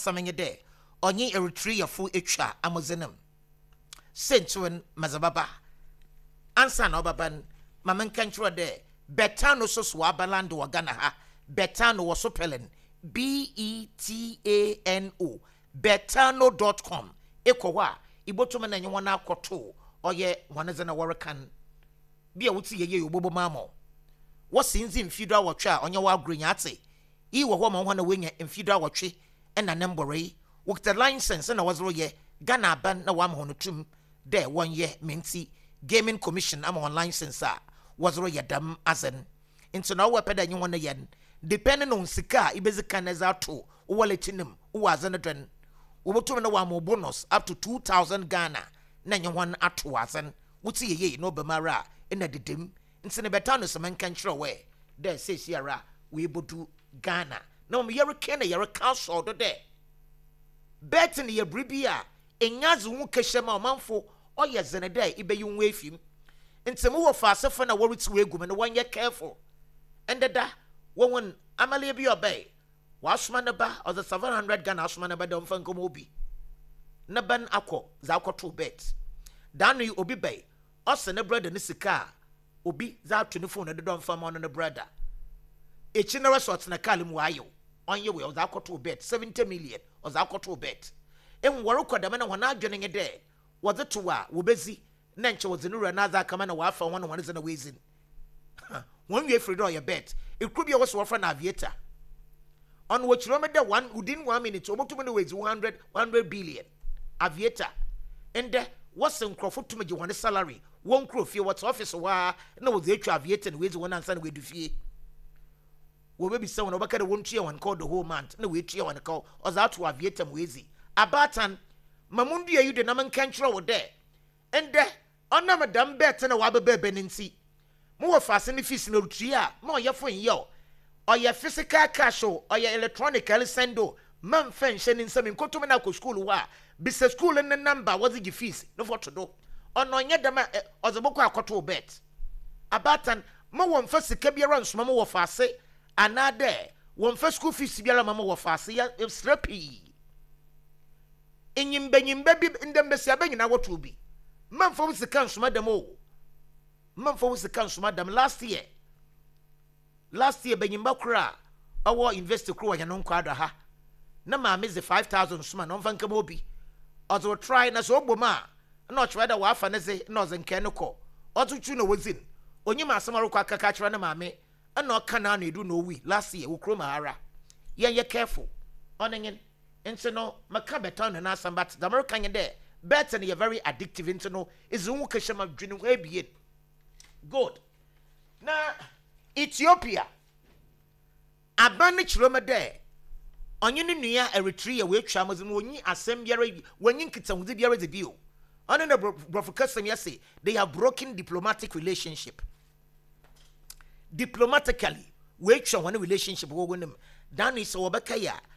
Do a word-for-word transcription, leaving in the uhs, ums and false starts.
asamanye de onye Eritrea fu etwa amozenem sentwen mazababa ansa na obaban mama nkanchro de betano so so abaland wo Ghana ha betano wo so pelen B E T A N O betano dot com ekowa ibotum na nyewo na akoto oye wanaze na worekan bia wuti yeye obobo mamo wo sinzi mfido awotwe a onye wa agrenya ate i wo ho ma ho na wenya mfido awotwe ena nembore wukta license na wazro ye Ghana ban na wa ma ho no tum de won ye menti gaming commission am on license a wazro ye dam azen into na wo peda nyi wona yen depending on sika ibezika na za to waletinim wo azen den wo botum na wa mo bonus up to two thousand Ghana na nyi won ato azen wuti ye ye no bemara ena dedem nsene betano se menka nkyerɛ we de sesi ara we bodu Ghana na mo yere ken na yere council do de bet ne ye bribia enyaze hu kehyema omanfo oye zene de ibeyi hu afim ntemu wo fa asefa na woriti we gum no wonye careful endeda won amale bi obey wasoma na ba or the seven hundred Ghana asoma na ba de mfa nkom obi na ban akọ za akọto bet danu obi bay ose ne brother ne sika obi za atune phone de don fam on ne brother echi na resort na kalim wayo onye we za akọto bet seventy million o za akọto bet en woro kodam na hona adwene nge de woze to a wobezi na nche woze nura na za kama na wafa won won ze na wezin won we free do your bet e kubi e wo so for na aviator on which rome de one within one minute omotum na wezi one hundred one hundred billion aviator and the what's in Crawford to me one salary one crew fee what office wa na woze atwa aviator na wezi one ansa na we du fie wo be bi se won obaka de won tue one call the whole month na we tue one call o za to aviator wezi abatan mamundu ya yude na mankanchro wo de ende ona madam bet na wa bebe beninti mo wo fase ne fees na rutua mo ye fon yo oye physical cash o oye electronically sendo man fen hye nin sami nkotum na ko school wa bi se school ne number was the fees no for to do ono nye dem ozoboko akoto bet abatan mo wo mfa sika biara nsoma mo wo fase anade wo mfa school fees biara mo wo fase ya strapi enyimbe nyimbe bi ndembesi abanyina woto bi manfo sika nsoma dem o manfo sika nsoma dem last year last year benyimba kura awo invest kura ya no kwada ha na ma meze five thousand nsoma no mfanka mo bi ozo try na so ogboma na o chweda wa afa neze na ozo nke no ko ozo chu na wozin onyima asamaro kwa kaka chira na maame na o kana na edu no wi last year wo kro mahara yen ye careful onenyen into no maka beton na asambat the American ye there bet and you're very addictive into no is un kashama dwenu we biye good na Ethiopia abane chiroma there onye ne nua Eritrea we twa amazim wonyi asem biara wonyi nkitahudi biara de bio on the brofukasem yase they have broken diplomatic relationship diplomatically we twa one relationship wo wonim dan is obeka ya